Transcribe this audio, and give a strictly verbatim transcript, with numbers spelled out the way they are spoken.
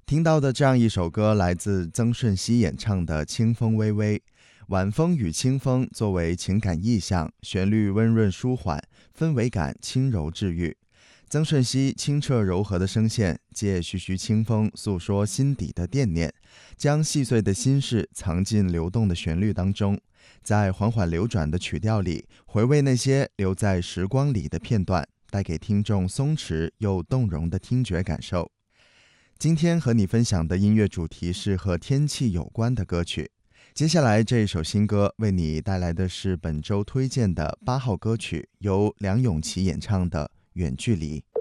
听到的这样一首歌来自曾舜晞演唱的《清风微微》，晚风与清风作为情感意象，旋律温润舒缓，氛围感轻柔治愈。曾舜晞清澈柔和的声线，借徐徐清风诉说心底的惦念，将细碎的心事藏进流动的旋律当中，在缓缓流转的曲调里，回味那些留在时光里的片段，带给听众松弛又动容的听觉感受。今天和你分享的音乐主题是和天气有关的歌曲。接下来这一首新歌为你带来的是本周推荐的八号歌曲，由梁咏琪演唱的《远距离》。